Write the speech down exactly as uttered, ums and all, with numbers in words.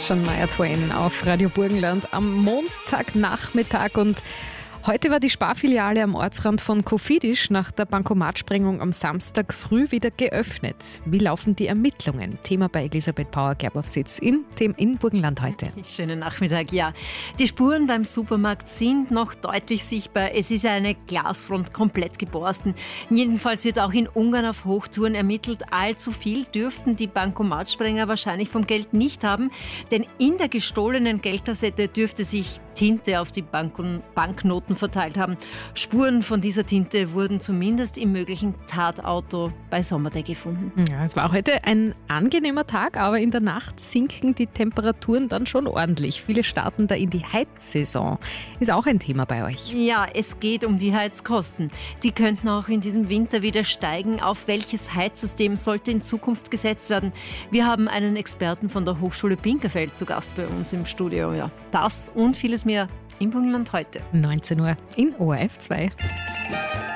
Shania Twain auf Radio Burgenland am Montagnachmittag. Und heute war die Sparfiliale am Ortsrand von Kofidis nach der Bankomatsprengung am Samstag früh wieder geöffnet. Wie laufen die Ermittlungen? Thema bei Elisabeth Pauer-Gerber-Sitz in, in Burgenland heute. Schönen Nachmittag, ja. Die Spuren beim Supermarkt sind noch deutlich sichtbar. Es ist eine Glasfront komplett geborsten. Jedenfalls wird auch in Ungarn auf Hochtouren ermittelt. Allzu viel dürften die Bankomatsprenger wahrscheinlich vom Geld nicht haben, denn in der gestohlenen Geldkassette dürfte sich Tinte auf die Bank- Banknoten verteilt haben. Spuren von dieser Tinte wurden zumindest im möglichen Tatauto bei Sommerday gefunden. Ja, es war heute ein angenehmer Tag, aber in der Nacht sinken die Temperaturen dann schon ordentlich. Viele starten da in die Heizsaison. Ist auch ein Thema bei euch. Ja, es geht um die Heizkosten. Die könnten auch in diesem Winter wieder steigen. Auf welches Heizsystem sollte in Zukunft gesetzt werden? Wir haben einen Experten von der Hochschule Binkerfeld zu Gast bei uns im Studio. Ja, das und vieles mehr im Burgenland heute. neunzehn Uhr in O R F zwei.